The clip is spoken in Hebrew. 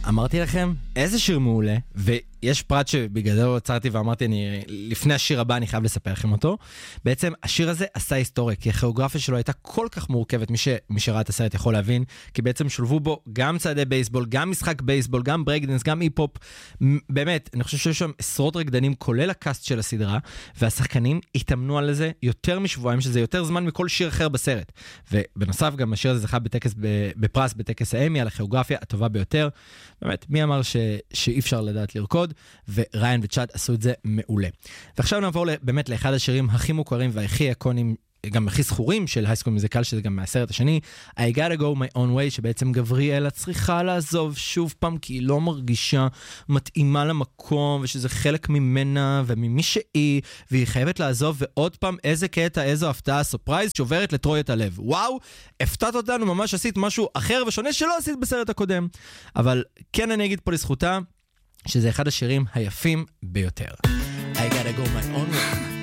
אמרתי לכם, איזה שיר מעולה, ויש פרט שבגלל זה עצרתי ואמרתי, לפני השיר הבא אני חייב לספר לכם אותו. בעצם השיר הזה עשה היסטוריה, כי הכיאוגרפיה שלו הייתה כל כך מורכבת, מי שראה את הסרט יכול להבין, כי בעצם שולבו בו גם צעדי בייסבול, גם משחק בייסבול, גם ברייק-דנס, גם היפ-הופ. באמת, אני חושב שיש שם עשרות רקדנים, כולל הקאסט של הסדרה, והשחקנים התאמנו על זה יותר משבועיים, שזה יותר זמן מכל שיר אחר בסרט. ובנוסף, גם השיר הזה זכה בפרס בטקס האמי על הכיאוגרפיה הטובה ביותר. באמת, מי אמר שאי אפשר לדעת לרקוד, וריין וצ'אד עשו את זה מעולה. ועכשיו נעבור באמת לאחד השירים הכי מוכרים והכי איקונים, גם הכי זכורים של הייסקול מיוזיקל, שזה גם מהסרט השני, I gotta go my own way, שבעצם גבריאלה צריכה לעזוב שוב פעם, כי היא לא מרגישה מתאימה למקום, ושזה חלק ממנה וממי שהיא, והיא חייבת לעזוב, ועוד פעם איזה קטע, איזו הפתעה, סופרייז, שוברת לטרוי את הלב. וואו, הפתעת אותנו, ממש עשית משהו אחר ושונה שלא עשית בסרט הקודם. אבל כן אני אגיד פה לזכותה, שזה אחד השירים היפים ביותר. I gotta go my own way.